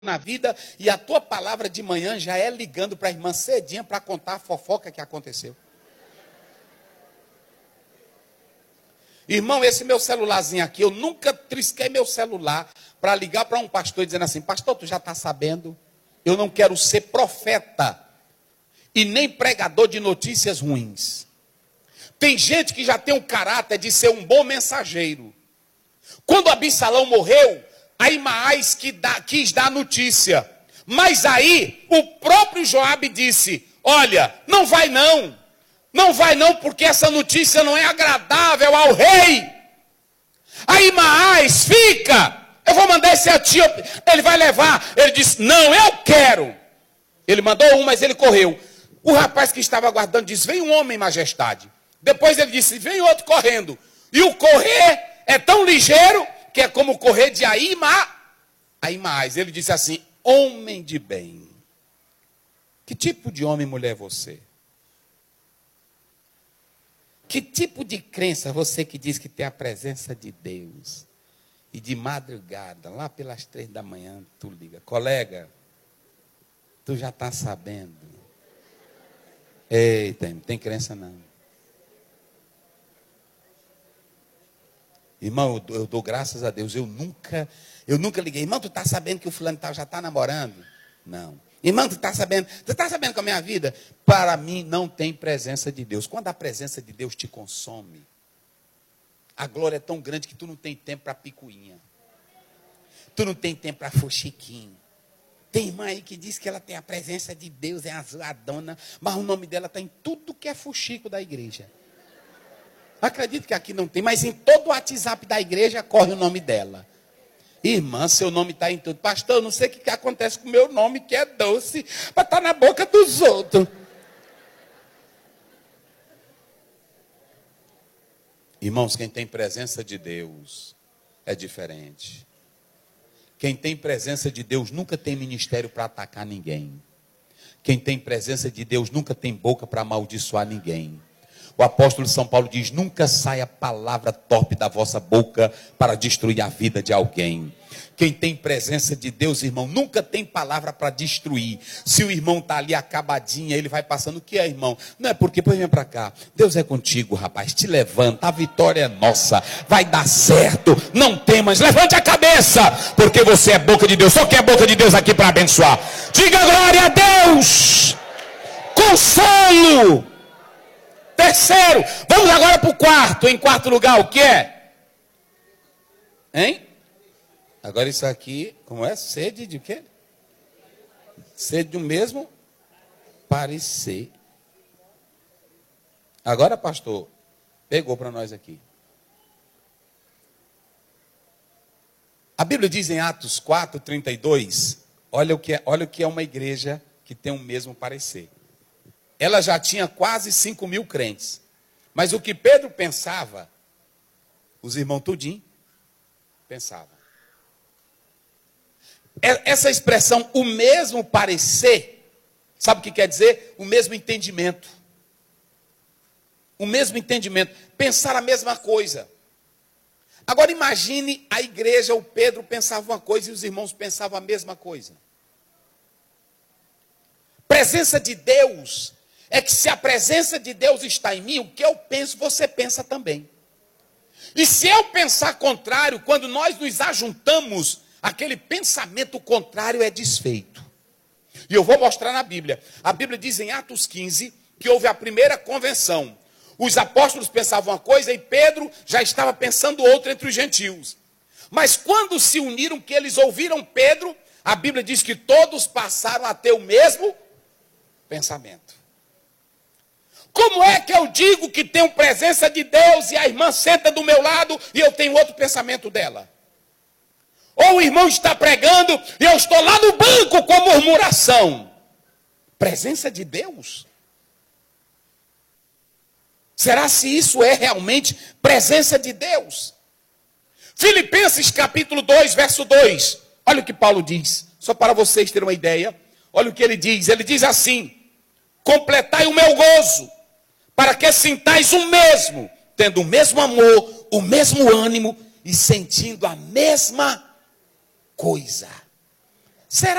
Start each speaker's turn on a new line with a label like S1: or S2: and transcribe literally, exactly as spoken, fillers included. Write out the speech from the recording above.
S1: na vida e a tua palavra de manhã já é ligando para a irmã cedinha para contar a fofoca que aconteceu. Irmão, esse meu celularzinho aqui, eu nunca trisquei meu celular para ligar para um pastor dizendo assim: pastor, tu já está sabendo? Eu não quero ser profeta e nem pregador de notícias ruins. Tem gente que já tem o caráter de ser um bom mensageiro. Quando Absalão morreu, Ahimaás que dá, quis dar notícia. Mas aí o próprio Joabe disse: olha, não vai não. Não vai não, porque essa notícia não é agradável ao rei. Ahimaás, fica. Eu vou mandar esse etíope, ele vai levar. Ele disse: não, eu quero. Ele mandou um, mas ele correu. O rapaz que estava aguardando disse: vem um homem, majestade. Depois ele disse: vem outro correndo. E o correr é tão ligeiro que é como o correr de Ahima, Ahimaás. Ele disse assim: homem de bem. Que tipo de homem, mulher, é você? Que tipo de crença você que diz que tem a presença de Deus? E de madrugada, lá pelas três da manhã, tu liga: colega, tu já está sabendo? Eita, não tem crença não. Irmão, eu, eu dou graças a Deus, eu nunca, eu nunca liguei: irmão, tu está sabendo que o fulano tal já está namorando? Não. Irmão, tu está sabendo, tu está sabendo com a minha vida? Para mim não tem presença de Deus. Quando a presença de Deus te consome, a glória é tão grande que tu não tem tempo para picuinha. Tu não tem tempo para fuxiquinho. Tem irmã aí que diz que ela tem a presença de Deus, é a dona, mas o nome dela está em tudo que é fuxico da igreja. Acredito que aqui não tem, mas em todo o WhatsApp da igreja corre o nome dela. Irmã, seu nome está em tudo. Pastor, eu não sei o que, que acontece com o meu nome, que é doce, para estar na boca dos outros. Irmãos, quem tem presença de Deus é diferente. Quem tem presença de Deus nunca tem ministério para atacar ninguém. Quem tem presença de Deus nunca tem boca para amaldiçoar ninguém. O apóstolo São Paulo diz: nunca saia palavra torpe da vossa boca para destruir a vida de alguém. Quem tem presença de Deus, irmão, nunca tem palavra para destruir. Se o irmão está ali acabadinho, ele vai passando: o que é, irmão? Não é porque, pois vem para cá. Deus é contigo, rapaz, te levanta, a vitória é nossa, vai dar certo, não temas, levante a cabeça, porque você é boca de Deus. Só quem é boca de Deus aqui para abençoar? Diga glória a Deus. Consolo. Terceiro, vamos agora para o quarto. Em quarto lugar, o que é? Hein? Agora isso aqui, como é? Sede de quê? Sede do mesmo parecer. Agora, pastor, pegou para nós aqui. A Bíblia diz em Atos quatro, trinta e dois, olha o que é, olha o que é uma igreja que tem o mesmo parecer. Ela já tinha quase cinco mil crentes. Mas o que Pedro pensava, os irmãos tudinho pensavam. Essa expressão, o mesmo parecer, sabe o que quer dizer? O mesmo entendimento. O mesmo entendimento. Pensar a mesma coisa. Agora imagine a igreja, o Pedro pensava uma coisa e os irmãos pensavam a mesma coisa. Presença de Deus é que se a presença de Deus está em mim, o que eu penso, você pensa também. E se eu pensar contrário, quando nós nos ajuntamos, aquele pensamento contrário é desfeito. E eu vou mostrar na Bíblia. A Bíblia diz em Atos quinze que houve a primeira convenção. Os apóstolos pensavam uma coisa e Pedro já estava pensando outra entre os gentios. Mas quando se uniram, que eles ouviram Pedro, a Bíblia diz que todos passaram a ter o mesmo pensamento. Como é que eu digo que tenho presença de Deus e a irmã senta do meu lado e eu tenho outro pensamento dela? Ou o irmão está pregando e eu estou lá no banco com murmuração? Presença de Deus? Será se isso é realmente presença de Deus? Filipenses capítulo dois, verso dois. Olha o que Paulo diz, só para vocês terem uma ideia. Olha o que ele diz, ele diz assim: completai o meu gozo, para que sintais o mesmo, tendo o mesmo amor, o mesmo ânimo e sentindo a mesma coisa. Será